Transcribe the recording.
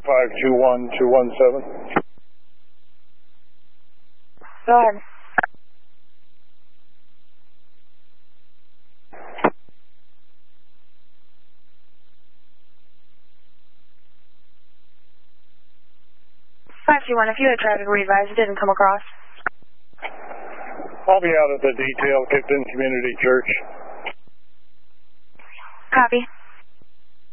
521-217. Go ahead. If you had traffic re-advised, it didn't come across. I'll be out at the detail, Kipton Community Church. Copy.